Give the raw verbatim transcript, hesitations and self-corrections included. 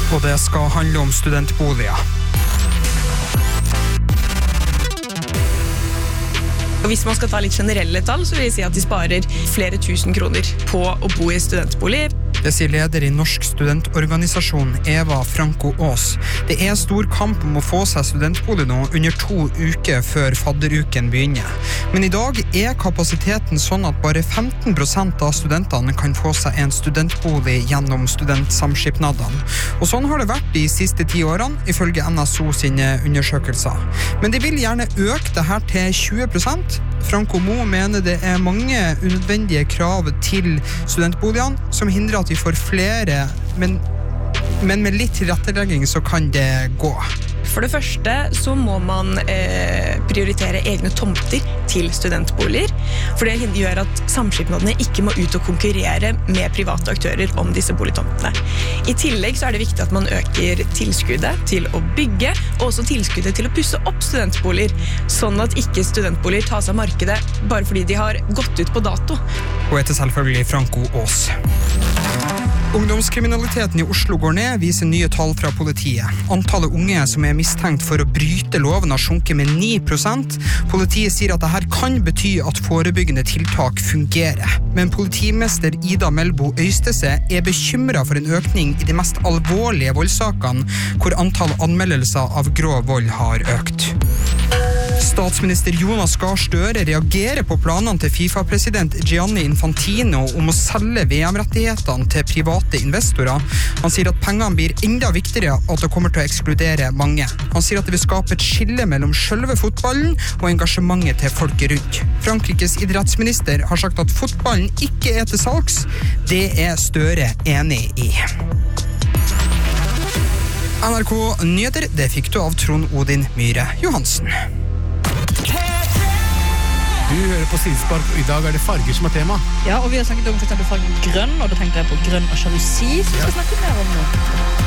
Og det skal handle om studentboliger. Hvis man skal ta litt generelle tall, så vil jeg si at de sparer flere tusen kroner på å bo i studentbolig. Det sier leder i Norsk studentorganisasjon, Eva Franco Aas. Det er stor kamp om å få seg studentbolig nå under to uker før fadderuken begynner. Men i dag er kapasiteten sånn at bare femten prosent av studentene kan få seg en studentbolig gjennom studentsamskipnadene. Og sånn har det vært de siste ti årene, ifølge N S O sine undersøkelser. Men de vil gjerne øke det her til tjue prosent. Franco Mo mener det er mange unødvendige krav til studentboligene som hindrer at vi får flere, men, men med litt tilrettelegging så kan det gå. For det første så må man eh, prioritere egne tomter til studentboliger, for det gjør at samskipnadene ikke må ut og konkurrere med private aktører om disse boligtomtene. I tillegg så er det viktig at man øker tilskuddet til å bygge, og også tilskuddet til å pusse opp studentboliger, sånn at ikke studentboliger tas av markedet bare fordi de har gått ut på dato. Og etter selvfølgelig Franco Aas. Ungdomskriminaliteten i Oslo går ned, viser nye tall fra politiet. Antallet unge som er mistenkt for å bryte loven har sunket med ni prosent. Politiet sier at dette kan bety at forebyggende tiltak fungerer. Men politimester Ida Melbo Øystese er bekymret for en økning i de mest alvorlige voldssakene, hvor antall anmeldelser av grov vold har økt. Statsminister Jonas Gahr Støre reagerer på planene til FIFA-president Gianni Infantino om å selge V M-rettighetene til private investorer. Han sier at pengene blir enda viktigere, og at det kommer til å ekskludere mange. Han sier at det vil skape et skille mellom selve fotballen og engasjementet til folket rundt. Frankrikes idrettsminister har sagt at fotballen ikke er til salgs. Det er Støre enig i. N R K Nyheter, det fikk du av Trond Odin Myhre Johansen. Du hører på Sidespark, og i dag er det farger som er tema. Ja, og vi har snakket om for eksempel fargen grønn, og da tenkte jeg på grønn og sjalusi, som vi skal snakke mer om nå.